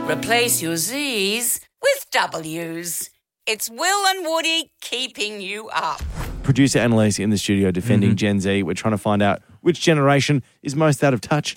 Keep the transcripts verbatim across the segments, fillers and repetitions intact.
Replace your Z's with W's. It's Will and Woody keeping you up. Producer Annalise in the studio defending mm-hmm. Gen Z. We're trying to find out which generation is most out of touch.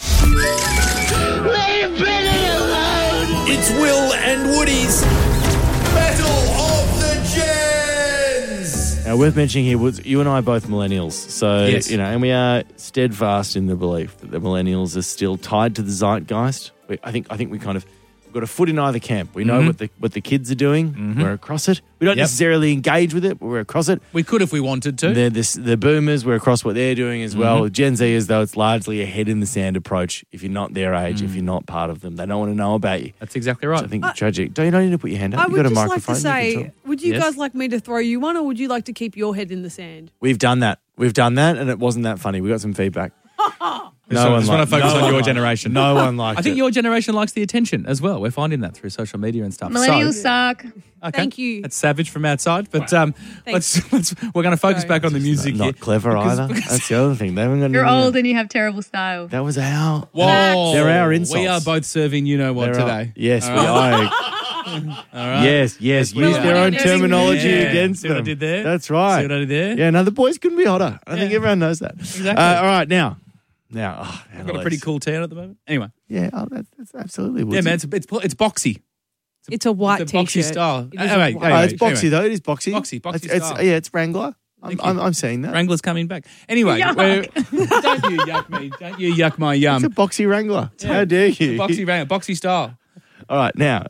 It's Will and Woody's Battle of the Gens. Now, worth mentioning here was you and I are both millennials. So, yes. you know, and we are steadfast in the belief that the millennials are still tied to the zeitgeist. We, I think I think we kind of got a foot in either camp. We know mm-hmm. what the what the kids are doing. Mm-hmm. We're across it. We don't yep. necessarily engage with it, but we're across it. We could if we wanted to. They're this, the boomers, we're across what they're doing as well. Mm-hmm. Gen Z, as though it's largely a head-in-the-sand approach. If you're not their age, mm. if you're not part of them, they don't want to know about you. That's exactly right. Which I think I, is tragic. Don't you don't need to put your hand up. I You've would got a just microphone. like to say, would you yes. guys like me to throw you one, or would you like to keep your head in the sand? We've done that. We've done that, and it wasn't that funny. We got some feedback. No so one just like, want to focus no on your liked, generation. No one liked I think it. your generation likes the attention as well. We're finding that through social media and stuff. Millennials so, suck. Okay. Thank you. That's savage from outside, but um, let's, let's we're going to focus Sorry. back on the music. Not, not here. clever Because- either. That's the other thing. They haven't got You're any, old and you have terrible style. That was our. Whoa, They're our insults. We are both serving you know what They're today. Our, yes, All we right. are. All right. Yes, yes. we Use are. their own Yeah. terminology Yeah. against See them. what I did there? That's right. See what I did there? Yeah, no, the boys couldn't be hotter. I think Yeah. everyone knows that. Exactly. Uh, all right, now. Now, oh, I've got a pretty cool tan at the moment. Anyway. Yeah, oh, that's, that's absolutely. Yeah, man, it's, it's, it's boxy. It's a white It's a boxy t-shirt. style. It is a Anyway, white- Oh, anyway, it's boxy anyway. though. It is boxy. Boxy, boxy It's, it's, style. yeah, it's Wrangler. I'm, Thank I'm, you. I'm seeing that. Wrangler's coming back. Anyway, we're, don't you yuck me. Don't you yuck my yum. It's a boxy Wrangler. Yeah. How dare you? Boxy Wrangler, boxy style. All right, now.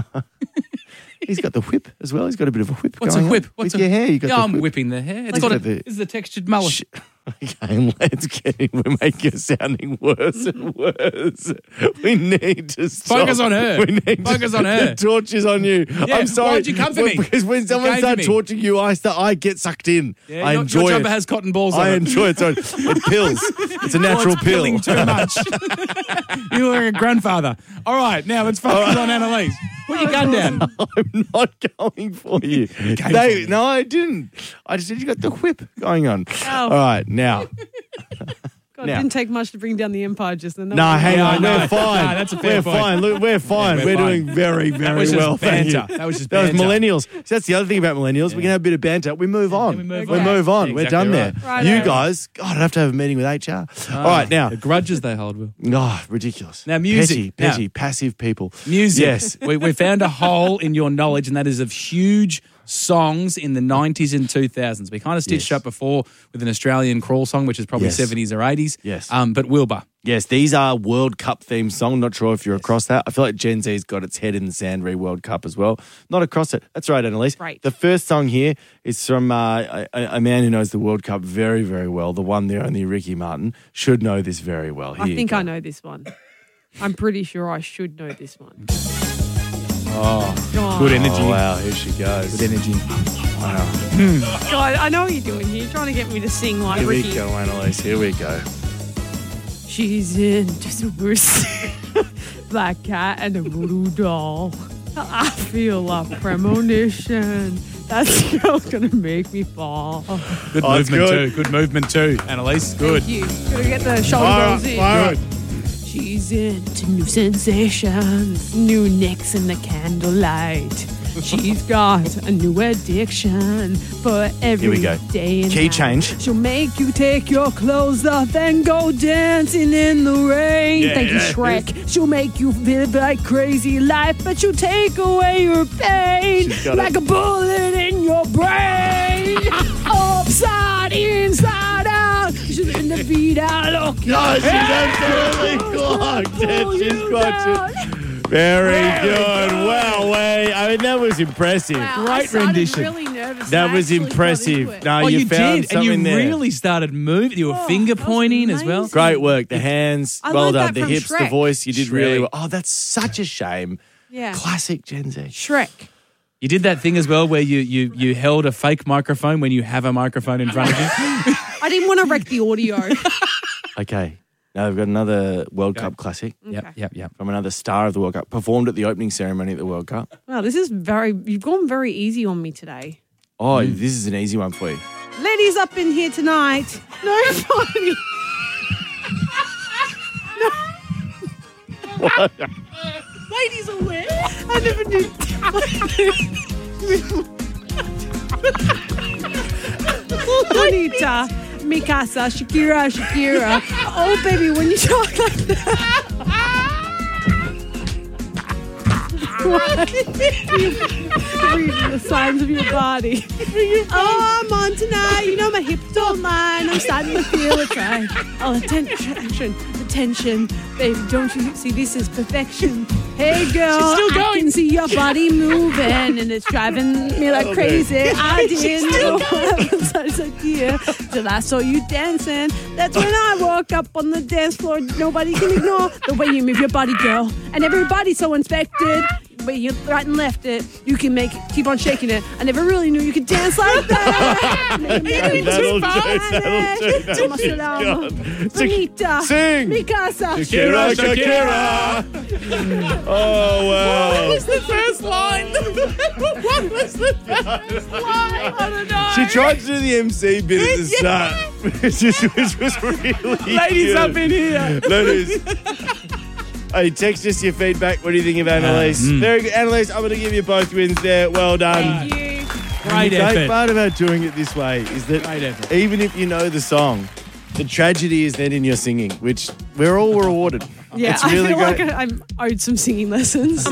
He's got the whip as well. He's got a bit of a whip What's going a whip? on. What's With a, your hair, you got yeah, the I'm whip. whipping the hair. It's He's got a, got the- this is a textured mullet. Sh- Okay, let's get it. We're making it sounding worse and worse. We need to stop. Focus on her. We need Focus to, on her. The torture's on you. Yeah, I'm sorry. why'd you come to me? Because when someone came to starts me. torturing you, I start, I get sucked in. Yeah, I your, enjoy your it. jumper has cotton balls on I it. enjoy it. So it pills. It's a natural Oh, it's pill. pilling too much. You're like a grandfather. All right, now let's focus on Annalise. Put your gun down. I'm not going for you. They, no, I didn't. I just said you got the whip going on. Oh. All right, now. God, Now- it didn't take much to bring down the empire just then. That No, was- hang No, on. no, We're fine. no, that's a fair we're point. fine. Look, we're fine. Yeah, we're we're doing fine. very, very was just well. Thank you. banter. That was just That was banter. millennials. So that's the other thing about millennials. We can have a bit of banter. We move on. we move we on. move on. Yeah, we're exactly done right. there. Right, you right. guys, God, I'd have to have a meeting with H R. All right, now. The grudges they hold, Will. Oh, ridiculous. Now, music. Petty, Now- petty, passive people. Music. Yes. we, we found a hole in your knowledge, and that is of huge songs in the nineties and two thousands. We kind of stitched Yes. up before with an Australian crawl song, which is probably Yes. seventies or eighties. Yes. Um, but Wilbur. Yes, these are World Cup themed songs. Not sure if you're across that. I feel like Gen Z's got its head in the sand re World Cup as well. Not across it. That's right, Annalise. Right. The first song here is from uh, a, a man who knows the World Cup very, very well. The one there, only Ricky Martin, should know this very well. Here I you think go. I know this one. I'm pretty sure I should know this one. Oh, Go on. good energy. Oh, wow, here she goes. Good energy. God, I know what you're doing here. You're trying to get me to sing like Here Ricky. we go, Annalise. Here we go. She's into super black cat and a voodoo doll. I feel a premonition. That girl's gonna make me fall. Good Oh, it's movement good. too. Good movement too, Annalise. Good. Thank you. Gotta get the shoulder Fire rolls up, in. fire up. She's into new sensations, new nicks in the candlelight. She's got a new addiction for every Here we go. day and Key night. change. She'll make you take your clothes off and go dancing in the rain. Yeah, Thank you, yeah. Shrek. She'll make you live like crazy life, but she'll take away your pain She's got like it. a bullet in your brain. Upside, inside out. She's in the beat out looking. Oh, she's absolutely clocked it. She's got it. Very good. Wow, way. I mean, that was impressive. Wow, Great I started rendition. Really nervous. That I was actually got into impressive. it. No, Oh, you, you, found did, and you something there. really started moving. You were Oh, finger that was pointing as well. amazing. Great work. The hands, I well learned done. that The from hips, the Shrek. voice. You did really Shrek. well. Oh, that's such a shame. Yeah. Classic Gen Z. Shrek. You did that thing as well where you you you held a fake microphone when you have a microphone in front of you. I didn't want to wreck the audio. Okay. Now we've got another World Cup classic Yep, yep, yep. from another star of the World Cup. Performed at the opening ceremony at the World Cup. Wow, this is very, you've gone very easy on me today. Oh, this is an easy one for you. Ladies up in here tonight. No funny. Ladies away. I never knew. Juanita, Mikasa, Shakira, Shakira. Oh, baby, when you talk like that. Reading the signs of your body. Oh, I'm on tonight. You know my hips don't line. I'm starting to feel it right. Oh, attention, attention, baby. Don't you see this is perfection? Hey, girl, She's still I going. can see your body moving, and it's driving me like crazy. I didn't know what was such a gear till I saw you dancing. That's when I woke up on the dance floor. Nobody can ignore the way you move your body, girl, and everybody's so inspected. Way you right and left it, you can make it, keep on shaking it. I never really knew you could dance like that. That'll do, that'll do, that'll do. God. Bonita, Sing. Mikasa, Shakira, Shakira. Oh, wow. What was the first line? What was the first line? I don't know. She tried to do the M C bit at the start, which, is, which was really Ladies good. up in here. Ladies. Hey, text us your feedback. What do you think of Annalise? Uh, mm. Very good. Annalise, I'm going to give you both wins there. Well done. Thank you. Great the great effort. part about doing it this way is that Great effort. even if you know the song, the tragedy is then in your singing, which we're all rewarded. Yeah, It's really I feel great. like I- I'm owed some singing lessons.